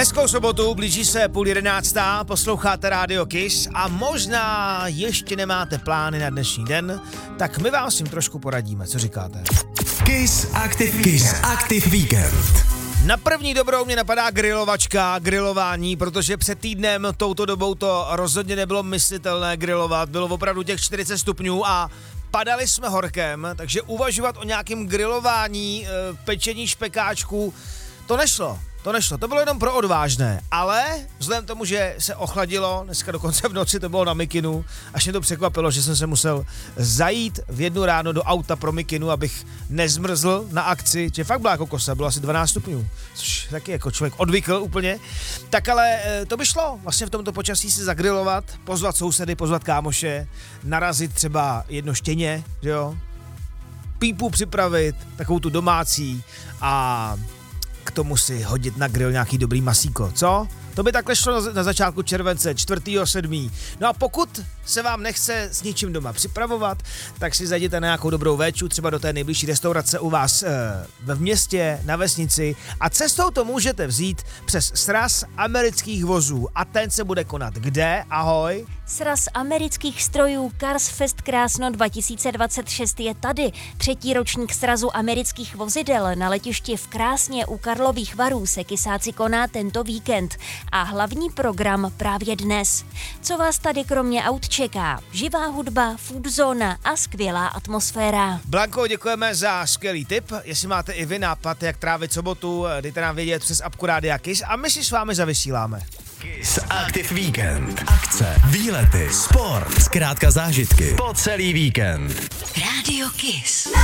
Hezkou sobotu, blíží se 10:30, posloucháte Radio Kiss a možná ještě nemáte plány na dnešní den, tak my vám s tím trošku poradíme, co říkáte? Kiss Active Weekend. Na první dobrou mě napadá grilování, protože před týdnem touto dobou to rozhodně nebylo myslitelné grilovat, bylo opravdu těch 40 stupňů a padali jsme horkem, takže uvažovat o nějakém grilování, pečení špekáčků, to nešlo, to bylo jenom pro odvážné, ale vzhledem tomu, že se ochladilo, dneska dokonce v noci to bylo na mikinu, až mě to překvapilo, že jsem se musel zajít v 1 ráno do auta pro mikinu, abych nezmrzl na akci, že fakt byla jako kosa, bylo asi 12 stupňů, což taky jako člověk odvykl úplně, tak ale to by šlo vlastně v tomto počasí si zagrilovat, pozvat sousedy, pozvat kámoše, narazit třeba jedno štěně, že jo, pípu připravit, takovou tu domácí a k tomu si hodit na grill nějaký dobrý masíko, co? To by takhle šlo na začátku července, 4.7. No a pokud se vám nechce s ničím doma připravovat, tak si zajděte na nějakou dobrou véču, třeba do té nejbližší restaurace u vás ve městě, na vesnici a cestou to můžete vzít přes sraz amerických vozů a ten se bude konat kde? Ahoj? Sraz amerických strojů Cars Fest Krásno 2026 je tady. 3. ročník srazu amerických vozidel na letišti v Krásně u Karlových Varů se kysáci koná tento víkend. A hlavní program právě dnes. Co vás tady kromě aut čeká? Živá hudba, food zóna a skvělá atmosféra. Blanko, děkujeme za skvělý tip. Jestli máte i vy nápad, jak trávit sobotu, dejte nám vědět přes apku Rádia Kiss a my si s vámi zavysíláme. Kiss Active Weekend. Akce, výlety, sport, zkrátka zážitky po celý víkend. Radio Kiss.